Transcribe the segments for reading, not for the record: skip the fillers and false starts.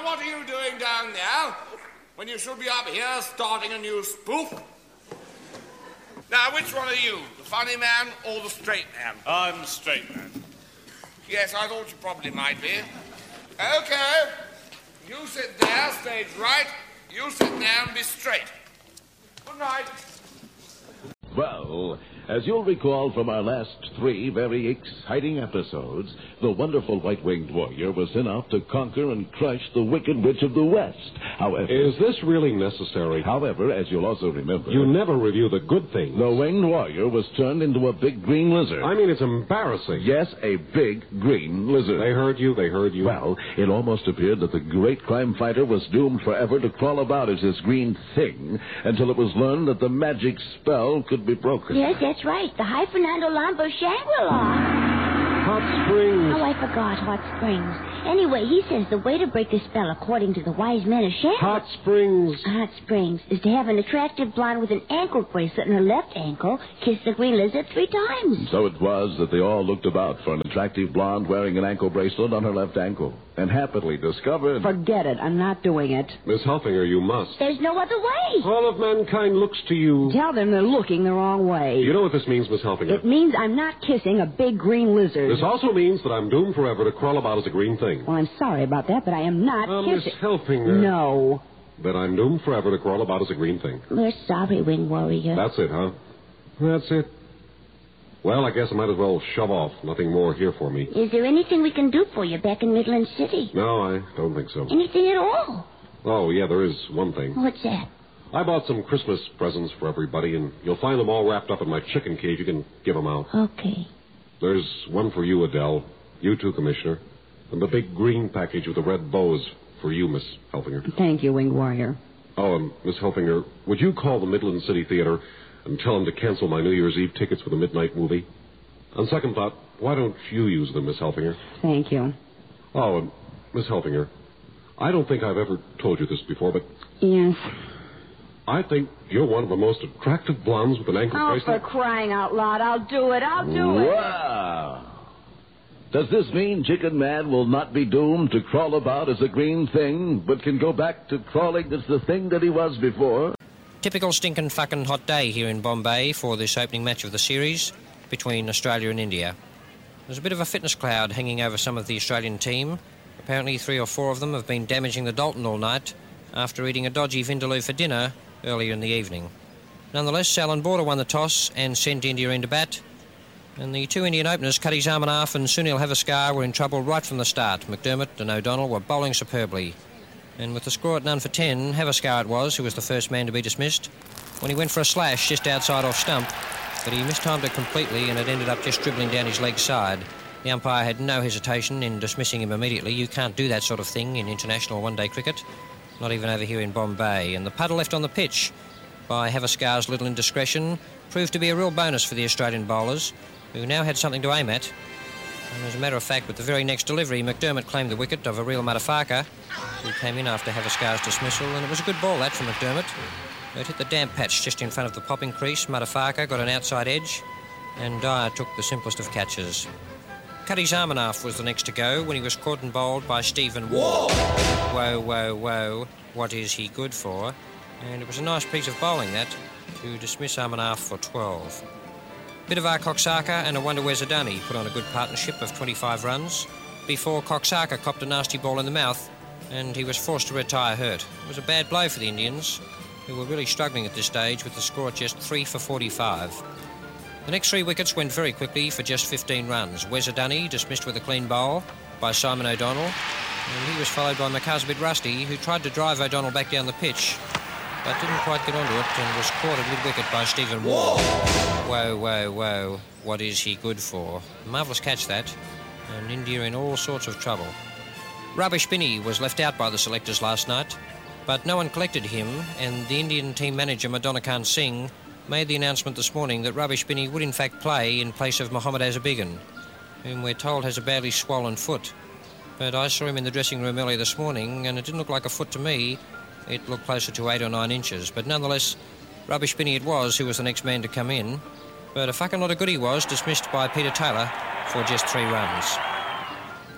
Now, what are you doing down there when you should be up here starting a new spoof? Now, which one are you, the funny man or the straight man? I'm straight man. Yes, I thought you probably might be. Okay. You sit there, stage right. You sit there and be straight. Good night. Well, as you'll recall from our last 3 very exciting episodes, the wonderful white-winged warrior was sent out to conquer and crush the Wicked Witch of the West. However... Is this really necessary? However, as you'll also remember... You never review the good things. The winged warrior was turned into a big green lizard. I mean, it's embarrassing. Yes, a big green lizard. They heard you. Well, it almost appeared that the great crime fighter was doomed forever to crawl about as this green thing until it was learned that the magic spell could be broken. Yes, that's right. The High Fernando Lambo Shangri-La. Hot Springs. Oh, I forgot Hot Springs. Anyway, he says the way to break the spell, according to the wise men of Shangri-La... Hot Springs. Hot Springs is to have an attractive blonde with an ankle bracelet on her left ankle kiss the green lizard 3 times. So it was that they all looked about for an attractive blonde wearing an ankle bracelet on her left ankle and happily discovered... Forget it. I'm not doing it. Miss Helfinger, you must. There's no other way. All of mankind looks to you. Tell them they're looking the wrong way. You know what this means, Miss Helfinger? It means I'm not kissing a big green lizard. This also means that I'm doomed forever to crawl about as a green thing. Well, I'm sorry about that, but I am not Miss kissing... Helfinger. No. That I'm doomed forever to crawl about as a green thing. We're sorry, Wing Warrior. That's it, huh? That's it. Well, I guess I might as well shove off. Nothing more here for me. Is there anything we can do for you back in Midland City? No, I don't think so. Anything at all? Oh, yeah, there is one thing. What's that? I bought some Christmas presents for everybody, and you'll find them all wrapped up in my chicken cage. You can give them out. Okay. There's one for you, Adele. You too, Commissioner. And the big green package with the red bows for you, Miss Helfinger. Thank you, Winged Warrior. Oh, and Miss Helfinger, would you call the Midland City Theater and tell them to cancel my New Year's Eve tickets for the midnight movie? On second thought, why don't you use them, Miss Helfinger? Thank you. Oh, and Miss Helfinger, I don't think I've ever told you this before, but... Yes. I think you're one of the most attractive blondes with an ankle Oh, bracelet. for crying out loud. I'll do it. Wow. Does this mean Chicken Man will not be doomed to crawl about as a green thing, but can go back to crawling as the thing that he was before? Typical stinking fucking hot day here in Bombay for this opening match of the series between Australia and India. There's a bit of a fitness cloud hanging over some of the Australian team. Apparently 3 or 4 of them have been damaging the Dalton all night after eating a dodgy vindaloo for dinner earlier in the evening. Nonetheless, Alan Border won the toss and sent India into bat. And the 2 Indian openers, Cutty Zamanaf and Sunil Havaskar, were in trouble right from the start. McDermott and O'Donnell were bowling superbly. And with the score at none for 10, Havaskar it was who was the first man to be dismissed when he went for a slash just outside off stump, but he mistimed it completely and it ended up just dribbling down his leg side. The umpire had no hesitation in dismissing him immediately. You can't do that sort of thing in international one-day cricket, not even over here in Bombay. And the puddle left on the pitch by Havaskar's little indiscretion proved to be a real bonus for the Australian bowlers, who now had something to aim at. And as a matter of fact, with the very next delivery, McDermott claimed the wicket of Ariel Madafaka, who came in after Havaskar's dismissal, and it was a good ball, that, from McDermott. It hit the damp patch just in front of the popping crease. Madafaka got an outside edge, and Dyer took the simplest of catches. Cutty Zamanaf was the next to go when he was caught and bowled by Stephen Ward. Whoa, whoa, whoa, what is he good for? And it was a nice piece of bowling, that, to dismiss Zamanaf for 12. Bidawar Koksaka and Awanda Wezadani put on a good partnership of 25 runs before Koksaka copped a nasty ball in the mouth and he was forced to retire hurt. It was a bad blow for the Indians, who were really struggling at this stage with the score at just 3 for 45. The next 3 wickets went very quickly for just 15 runs. Wezadani dismissed with a clean bowl by Simon O'Donnell, and he was followed by Makazabid Rusty, who tried to drive O'Donnell back down the pitch but didn't quite get onto it and was caught at mid-wicket by Stephen Ward. Whoa, whoa, whoa, what is he good for? Marvellous catch, that, and India in all sorts of trouble. Ravish Binney was left out by the selectors last night, but no one collected him, and the Indian team manager Madanakan Singh made the announcement this morning that Ravish Binney would in fact play in place of Mohammad Azarbigan, whom we're told has a badly swollen foot. But I saw him in the dressing room earlier this morning, and it didn't look like a foot to me. It looked closer to 8 or 9 inches. But nonetheless, Ravish Binney it was who was the next man to come in. But a fucking lot of good he was, dismissed by Peter Taylor for just 3 runs.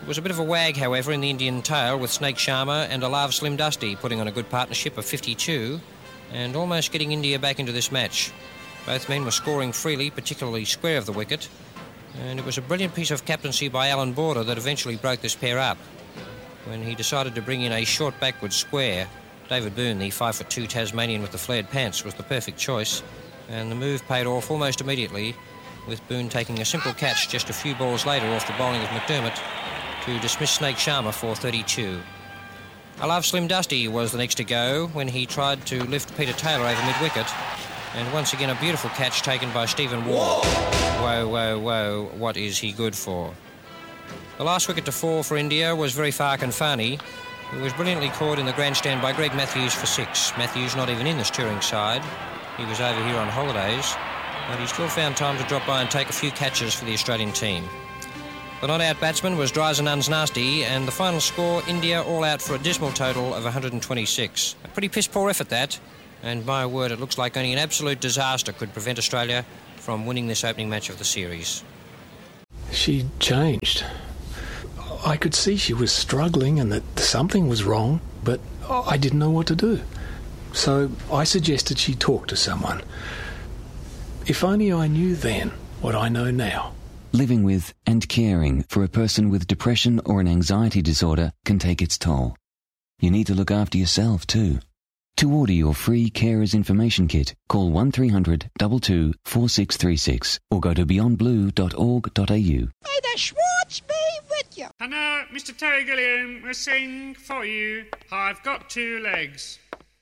It was a bit of a wag, however, in the Indian tail, with Snake Sharma and Alav Slim Dusty putting on a good partnership of 52 and almost getting India back into this match. Both men were scoring freely, particularly square of the wicket, and it was a brilliant piece of captaincy by Alan Border that eventually broke this pair up. When he decided to bring in a short backward square, David Boone, the 5'2" Tasmanian with the flared pants, was the perfect choice, and the move paid off almost immediately, with Boone taking a simple catch just a few balls later off the bowling of McDermott to dismiss Snake Sharma for 32. Alav Slim Dusty was the next to go when he tried to lift Peter Taylor over mid-wicket, and once again a beautiful catch taken by Stephen Waugh. Whoa, whoa, whoa, what is he good for? The last wicket to fall for India was very Farkanfani, who was brilliantly caught in the grandstand by Greg Matthews for 6. Matthews not even in this touring side. He was over here on holidays, but he still found time to drop by and take a few catches for the Australian team. The not-out batsman was Dryzenan's Nasty, and the final score, India all out for a dismal total of 126. A pretty piss-poor effort, that, and my word, it looks like only an absolute disaster could prevent Australia from winning this opening match of the series. She changed. I could see she was struggling and that something was wrong, but I didn't know what to do. So I suggested she talk to someone. If only I knew then what I know now. Living with and caring for a person with depression or an anxiety disorder can take its toll. You need to look after yourself too. To order your free Carers Information Kit, call 1300 22 4636 or go to beyondblue.org.au. May the Schwartz be with you. And now, Mr. Terry Gilliam will sing for you, I've Got Two Legs.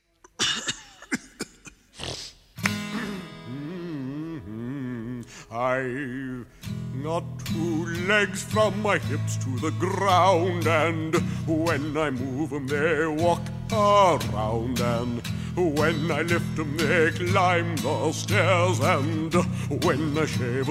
I've got two legs from my hips to the ground, and when I move 'em they walk around, and when I lift 'em they climb the stairs, and when I shave